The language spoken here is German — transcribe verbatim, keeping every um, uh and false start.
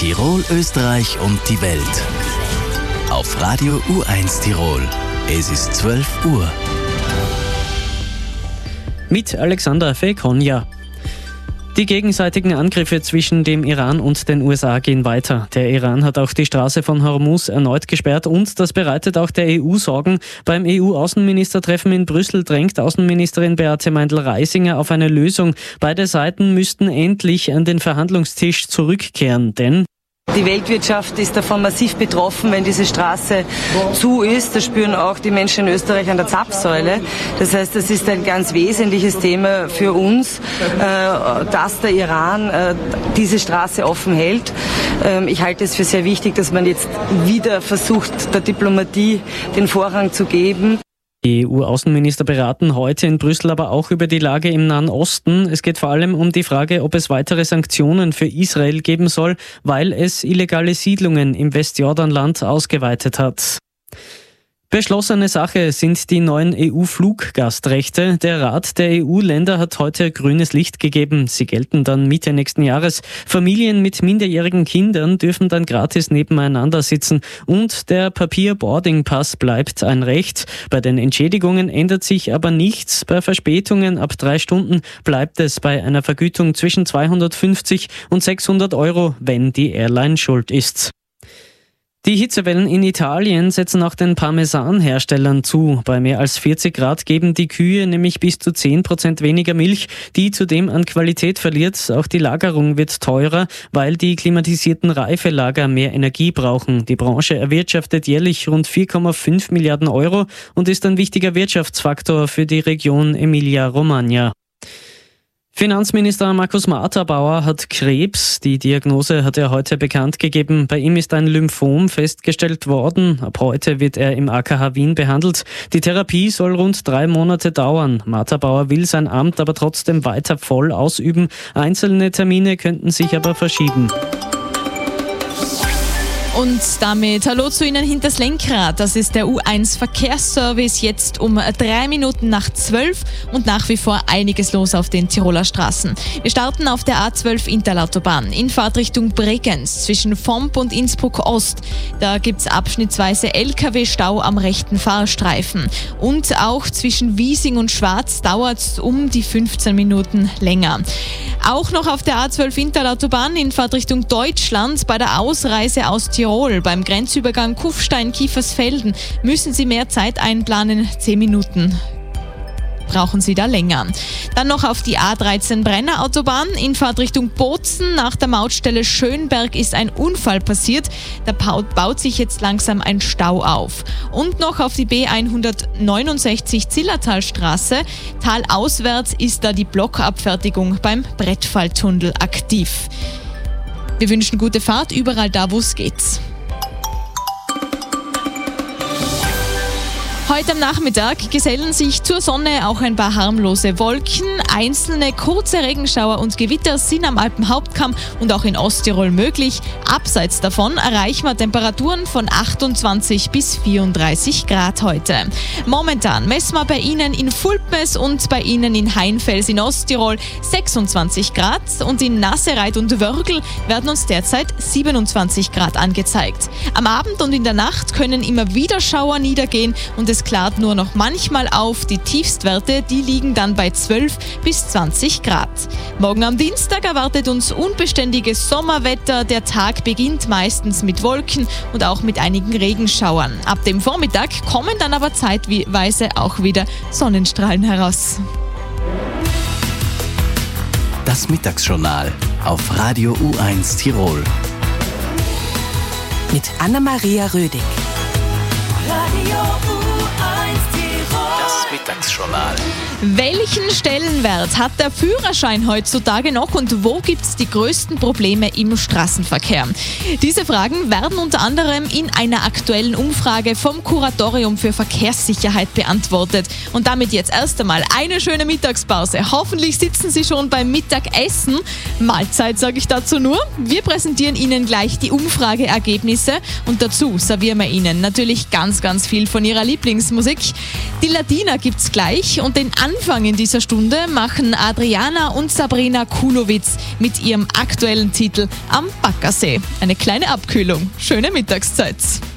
Tirol, Österreich und die Welt. Auf Radio U eins Tirol. Es ist zwölf Uhr. Mit Alexander Fekonja. Die gegenseitigen Angriffe zwischen dem Iran und den U S A gehen weiter. Der Iran hat auch die Straße von Hormuz erneut gesperrt und das bereitet auch der E U Sorgen. Beim E U-Außenministertreffen in Brüssel drängt Außenministerin Beate Meindl-Reisinger auf eine Lösung. Beide Seiten müssten endlich an den Verhandlungstisch zurückkehren, denn die Weltwirtschaft ist davon massiv betroffen, wenn diese Straße zu ist. Das spüren auch die Menschen in Österreich an der Zapfsäule. Das heißt, das ist ein ganz wesentliches Thema für uns, dass der Iran diese Straße offen hält. Ich halte es für sehr wichtig, dass man jetzt wieder versucht, der Diplomatie den Vorrang zu geben. Die E U-Außenminister beraten heute in Brüssel aber auch über die Lage im Nahen Osten. Es geht vor allem um die Frage, ob es weitere Sanktionen für Israel geben soll, weil es illegale Siedlungen im Westjordanland ausgeweitet hat. Beschlossene Sache sind die neuen E U-Fluggastrechte. Der Rat der E U-Länder hat heute grünes Licht gegeben. Sie gelten dann Mitte nächsten Jahres. Familien mit minderjährigen Kindern dürfen dann gratis nebeneinander sitzen. Und der Papier-Boarding-Pass bleibt ein Recht. Bei den Entschädigungen ändert sich aber nichts. Bei Verspätungen ab drei Stunden bleibt es bei einer Vergütung zwischen zweihundertfünfzig und sechshundert Euro, wenn die Airline schuld ist. Die Hitzewellen in Italien setzen auch den Parmesanherstellern zu. Bei mehr als vierzig Grad geben die Kühe nämlich bis zu zehn Prozent weniger Milch, die zudem an Qualität verliert. Auch die Lagerung wird teurer, weil die klimatisierten Reifelager mehr Energie brauchen. Die Branche erwirtschaftet jährlich rund vier Komma fünf Milliarden Euro und ist ein wichtiger Wirtschaftsfaktor für die Region Emilia-Romagna. Finanzminister Markus Matterbauer hat Krebs. Die Diagnose hat er heute bekannt gegeben. Bei ihm ist ein Lymphom festgestellt worden. Ab heute wird er im A K H Wien behandelt. Die Therapie soll rund drei Monate dauern. Matterbauer will sein Amt aber trotzdem weiter voll ausüben. Einzelne Termine könnten sich aber verschieben. Und damit hallo zu Ihnen hinters Lenkrad. Das ist der U eins Verkehrsservice jetzt um drei Minuten nach zwölf und nach wie vor einiges los auf den Tiroler Straßen. Wir starten auf der A zwölf Interlautobahn in Fahrtrichtung Bregenz zwischen Vomp und Innsbruck Ost. Da gibt's abschnittsweise L K W-Stau am rechten Fahrstreifen. Und auch zwischen Wiesing und Schwarz dauert's um die fünfzehn Minuten länger. Auch noch auf der A zwölf Interlautobahn in Fahrtrichtung Deutschland bei der Ausreise aus Tirol. Beim Grenzübergang Kufstein-Kiefersfelden müssen Sie mehr Zeit einplanen, zehn Minuten brauchen Sie da länger. Dann noch auf die A dreizehn Brenner Autobahn in Fahrtrichtung Bozen. Nach der Mautstelle Schönberg ist ein Unfall passiert. Da baut sich jetzt langsam ein Stau auf. Und noch auf die B hundertneunundsechzig Zillertalstraße. Talauswärts ist da die Blockabfertigung beim Brettfalltunnel aktiv. Wir wünschen gute Fahrt überall da, wo es geht. Heute am Nachmittag gesellen sich zur Sonne auch ein paar harmlose Wolken. Einzelne kurze Regenschauer und Gewitter sind am Alpenhauptkamm und auch in Osttirol möglich. Abseits davon erreichen wir Temperaturen von achtundzwanzig bis vierunddreißig Grad heute. Momentan messen wir bei Ihnen in Fulpmes und bei Ihnen in Heinfels in Osttirol sechsundzwanzig Grad und in Nassereit und Wörgl werden uns derzeit siebenundzwanzig Grad angezeigt. Am Abend und in der Nacht können immer wieder Schauer niedergehen und es klart nur noch manchmal auf. Die Tiefstwerte, die liegen dann bei zwölf bis zwanzig Grad. Morgen am Dienstag erwartet uns unbeständiges Sommerwetter. Der Tag beginnt meistens mit Wolken und auch mit einigen Regenschauern. Ab dem Vormittag kommen dann aber zeitweise auch wieder Sonnenstrahlen heraus. Das Mittagsjournal auf Radio U eins Tirol. Mit Anna-Maria Rödig. Radio U eins Tirol. Das Mittagsjournal. Welchen Stellenwert hat der Führerschein heutzutage noch und wo gibt es die größten Probleme im Straßenverkehr? Diese Fragen werden unter anderem in einer aktuellen Umfrage vom Kuratorium für Verkehrssicherheit beantwortet. Und damit jetzt erst einmal eine schöne Mittagspause. Hoffentlich sitzen Sie schon beim Mittagessen. Mahlzeit sage ich dazu nur. Wir präsentieren Ihnen gleich die Umfrageergebnisse und dazu servieren wir Ihnen natürlich ganz, ganz viel von Ihrer Lieblingsmusik. Die Ladina gibt's gleich und den Anfang in dieser Stunde machen Adriana und Sabrina Kulowitz mit ihrem aktuellen Titel Am Baggersee. Eine kleine Abkühlung. Schöne Mittagszeit.